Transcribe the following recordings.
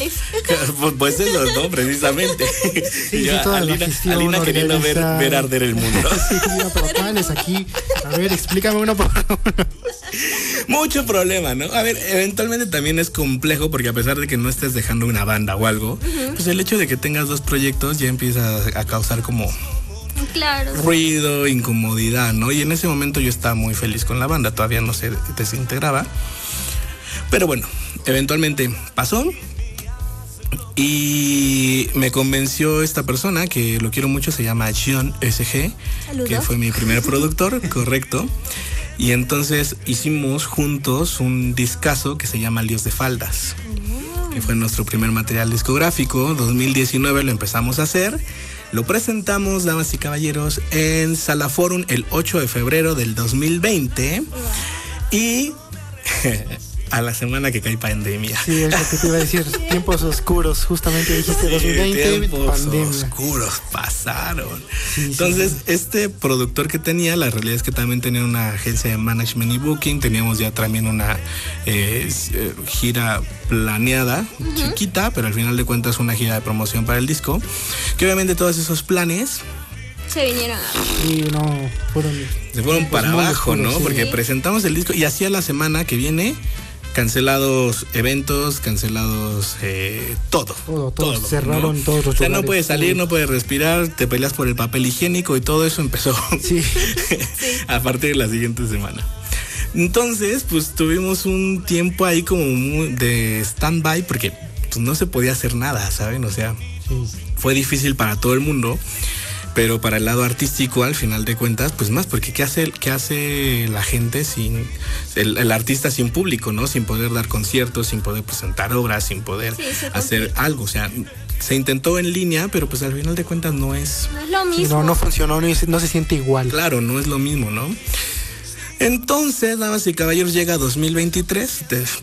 Ángeles. Pues eso, ¿no? Precisamente. Sí, Ya, toda la Alina gestión, queriendo organizar. ver arder el mundo. Sí, pero tales aquí. A ver, explícame uno por uno. Mucho problema, ¿no? A ver, eventualmente también es complejo porque a pesar de que no estés dejando una banda o algo, pues el hecho de que tengas dos proyectos ya empieza a causar como Claro. ruido, incomodidad, ¿no? Y en ese momento yo estaba muy feliz con la banda, todavía no se desintegraba. Pero bueno, eventualmente pasó y me convenció esta persona, que lo quiero mucho, se llama John SG, Saludos. que fue mi primer productor, correcto. Y entonces hicimos juntos un discazo que se llama Líos de Faldas, que fue nuestro primer material discográfico. 2019 lo empezamos a hacer. Lo presentamos, damas y caballeros, en Sala Forum el 8 de febrero del 2020. Y a la semana que cae pandemia. Sí, es lo que te iba a decir. Tiempos oscuros, justamente dijiste 2020, tiempos pandemia. oscuros pasaron. Sí, Entonces, sí. este productor que tenía, la realidad es que también tenía una agencia de management y booking. Teníamos ya también una gira planeada, chiquita, pero al final de cuentas una gira de promoción para el disco. Que obviamente todos esos planes Se vinieron a... Sí, no, se fueron para muy abajo, oscuros, ¿no? sí. Porque presentamos el disco y así a la semana que viene, cancelados eventos, cancelados todo. Cerraron todos los O sea, no lugares. puedes salir, no puedes respirar, te peleas por el papel higiénico y todo eso empezó Sí. a partir de la siguiente semana. Entonces, pues tuvimos un tiempo ahí como de stand-by porque pues, no se podía hacer nada, ¿saben? O sea, Sí. fue difícil para todo el mundo. Pero para el lado artístico, al final de cuentas, pues más, porque ¿qué hace la gente sin el artista sin público, ¿no? Sin poder dar conciertos, sin poder presentar obras, sin poder hacer algo. O sea, se intentó en línea, pero pues al final de cuentas no es... No es lo Sí, mismo. no funcionó, no se siente igual. Claro, no es lo mismo, ¿no? Entonces, damas y caballeros, llega 2023,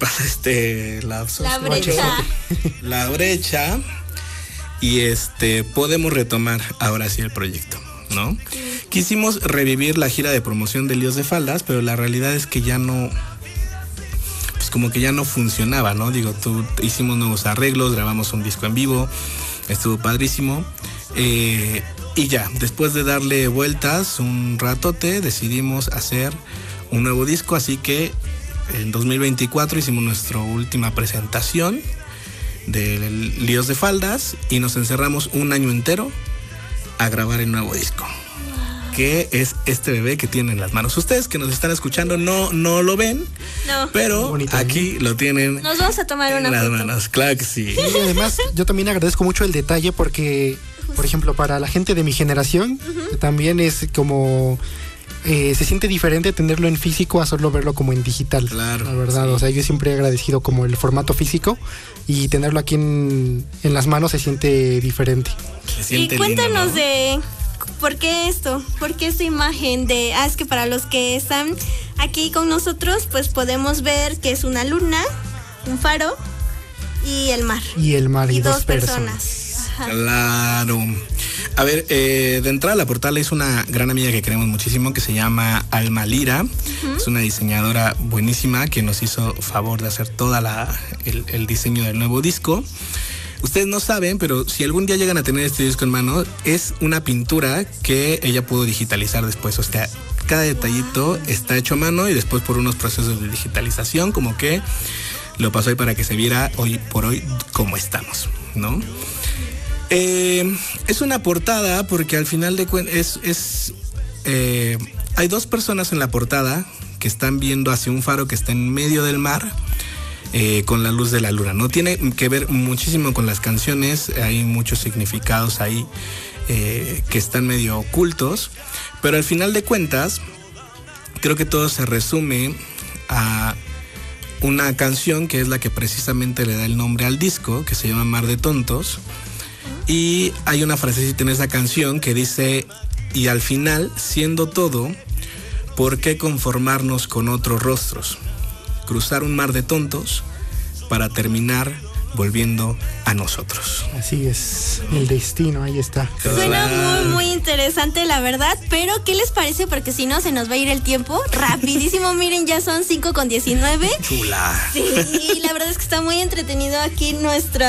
La brecha. la brecha. Y podemos retomar ahora sí el proyecto, ¿no? Quisimos revivir la gira de promoción de Líos de Faldas, pero la realidad es que ya no, pues como que ya no funcionaba, ¿no? Digo, hicimos nuevos arreglos, grabamos un disco en vivo, estuvo padrísimo. Y ya, después de darle vueltas un ratote, decidimos hacer un nuevo disco, así que en 2024 hicimos nuestra última presentación de Líos de Faldas y nos encerramos un año entero a grabar el nuevo disco, que es este bebé que tienen en las manos. Ustedes que nos están escuchando no lo ven, No. pero bonito, aquí lo tienen Nos vamos a tomar en una las foto. manos. Claro que sí. Y además, yo también agradezco mucho el detalle porque, por ejemplo, para la gente de mi generación, también es como... se siente diferente tenerlo en físico a solo verlo como en digital. Claro, La verdad, sí. o sea, yo siempre he agradecido como el formato físico y tenerlo aquí en las manos se siente diferente. Se Y siente cuéntanos lindo, ¿no? de por qué esto, por qué esta imagen de... es que para los que están aquí con nosotros, pues podemos ver que es una luna, un faro y el mar. Y el mar y, dos personas. Ajá. Claro. A ver, de entrada la portada la hizo una gran amiga que queremos muchísimo, que se llama Alma Lira. Es una diseñadora buenísima que nos hizo favor de hacer toda el diseño del nuevo disco. Ustedes no saben, pero si algún día llegan a tener este disco en mano, es una pintura que ella pudo digitalizar después. O sea, cada detallito está hecho a mano y después por unos procesos de digitalización, como que lo pasó ahí para que se viera hoy por hoy cómo estamos, ¿no? Es una portada porque al final de cuentas hay dos personas en la portada que están viendo hacia un faro que está en medio del mar, con la luz de la luna. No tiene que ver muchísimo con las canciones, hay muchos significados ahí que están medio ocultos, pero al final de cuentas creo que todo se resume a una canción que es la que precisamente le da el nombre al disco, que se llama Mar de Tontos. Y hay una frasecita en esa canción que dice: y al final, siendo todo, ¿por qué conformarnos con otros rostros? Cruzar un mar de tontos para terminar volviendo a nosotros. Así es, el destino, ahí está. Suena muy, muy interesante, la verdad. Pero, ¿qué les parece? Porque si no, se nos va a ir el tiempo rapidísimo. Miren, ya son 5:19. Chula. Sí, la verdad es que está muy entretenido aquí nuestra